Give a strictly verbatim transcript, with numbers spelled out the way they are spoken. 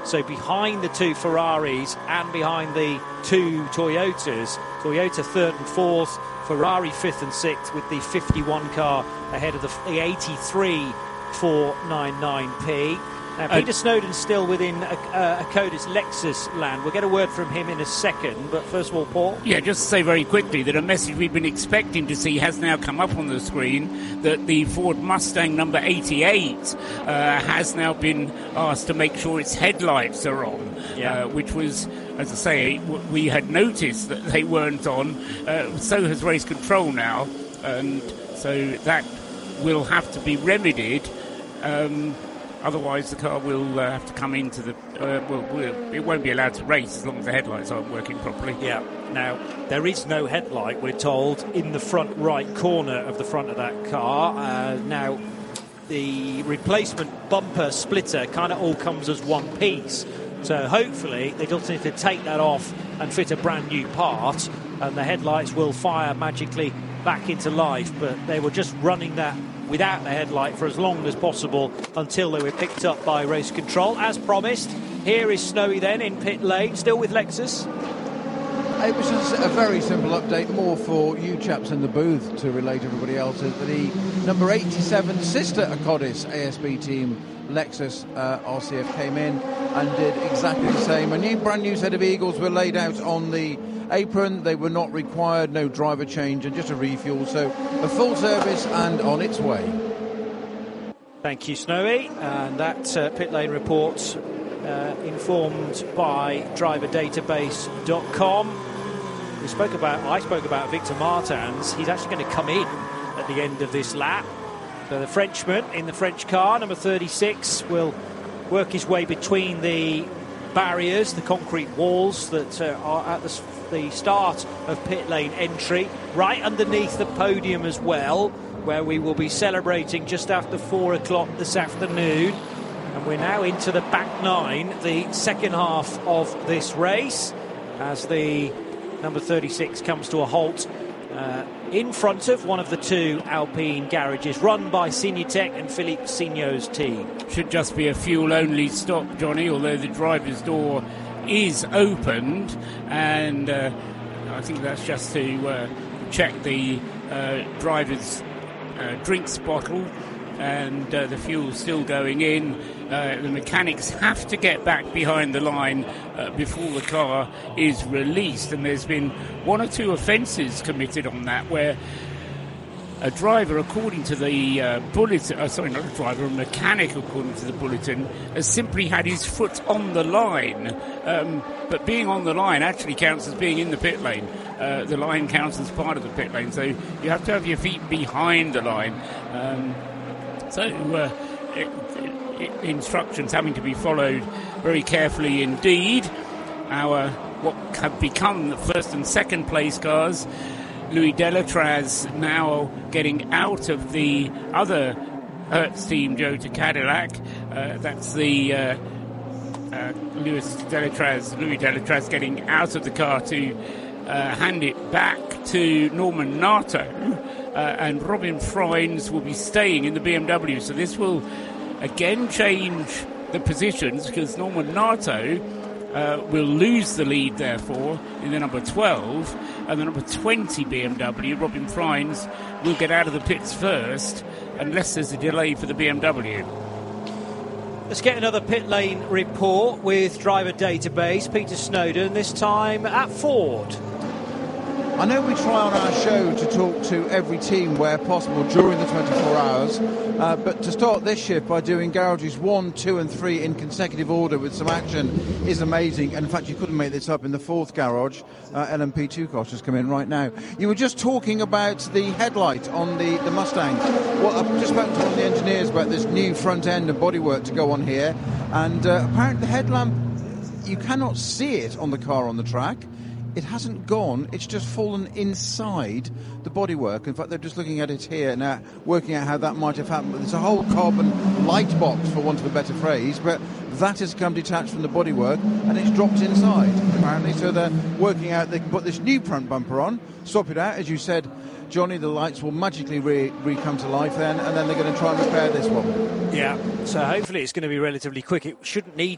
So behind the two Ferraris and behind the two Toyotas, Toyota third and fourth, Ferrari fifth and sixth, with the fifty-one car ahead of the, the eighty-three four ninety-nine P. Now, Peter uh, Snowden's still within a, a, a Codis Lexus land. We'll get a word from him in a second, but first of all, Paul? Yeah, just to say very quickly that a message we've been expecting to see has now come up on the screen, that the Ford Mustang number eighty-eight uh, has now been asked to make sure its headlights are on, yeah. uh, which was, as I say, we had noticed that they weren't on. Uh, so has Race Control now, and so that will have to be remedied. Um, Otherwise, the car will uh, have to come into the... Uh, well, we'll, it won't be allowed to race as long as the headlights aren't working properly. Yeah. Now, there is no headlight, we're told, in the front right corner of the front of that car. Uh, now, the replacement bumper splitter kind of all comes as one piece. So hopefully they don't need to take that off and fit a brand new part, and the headlights will fire magically back into life. But they were just running that without the headlight for as long as possible until they were picked up by Race Control. As promised, here is Snowy then in pit lane, still with Lexus. It was just a very simple update, more for you chaps in the booth to relay to everybody else, that the number eighty-seven sister Acodis A S B team Lexus uh, R C F came in and did exactly the same. A new, brand new set of Eagles were laid out on the apron. They were not required, no driver change and just a refuel, so a full service and on its way. Thank you, Snowy. And that uh, pit lane report uh, informed by driver database dot com. We spoke about, I spoke about Victor Martins. He's actually going to come in at the end of this lap. So the Frenchman in the French car, number thirty-six, will work his way between the barriers, the concrete walls that uh, are at the, the start of pit lane entry, right underneath the podium as well, where we will be celebrating just after four o'clock this afternoon. And we're now into the back nine, the second half of this race, as the number thirty-six comes to a halt uh, in front of one of the two Alpine garages run by Signatech and Philippe Signo's team. Should just be a fuel-only stop, Johnny, although the driver's door is opened, and uh, I think that's just to uh, check the uh, driver's uh, drinks bottle, and uh, the fuel's still going in. Uh, the mechanics have to get back behind the line uh, before the car is released, and there's been one or two offences committed on that, where a driver, according to the uh, bulletin, uh, sorry, not a driver, a mechanic, according to the bulletin, has simply had his foot on the line. Um, but being on the line actually counts as being in the pit lane. Uh, the line counts as part of the pit lane, so you have to have your feet behind the line. Um, so uh, it, it, instructions having to be followed very carefully indeed. Our what have become the first and second place cars, Louis Delatraz now getting out of the other Hertz team, Toyota Cadillac. Uh, that's the uh, uh, Louis Delatraz, Louis Delatraz getting out of the car to uh, hand it back to Norman Nato, uh, and Robin Freins will be staying in the B M W. So this will again change the positions, because Norman Nato Uh, will lose the lead, therefore, in the number twelve, and the number twenty B M W, Robin Freins, will get out of the pits first, unless there's a delay for the B M W. Let's get another pit lane report with driver database. Peter Snowden, this time at Ford. I know we try on our show to talk to every team where possible during the twenty-four hours, uh, but to start this shift by doing garages one, two and three in consecutive order with some action is amazing. And in fact, you couldn't make this up in the fourth garage. uh, L M P two cars just come in right now. You were just talking about the headlight on the, the Mustang. Well, I've just spoken to one of the engineers about this new front end and bodywork to go on here, and uh, apparently the headlamp, you cannot see it on the car on the track. It hasn't gone, it's just fallen inside the bodywork. In fact, they're just looking at it here now, working out how that might have happened. But there's a whole carbon light box, for want of a better phrase, but that has come detached from the bodywork and it's dropped inside, apparently. So they're working out, they can put this new front bumper on, swap it out, as you said, Johnny, the lights will magically re, re come to life then, and then they're going to try and repair this one. Yeah, so hopefully it's going to be relatively quick. It shouldn't need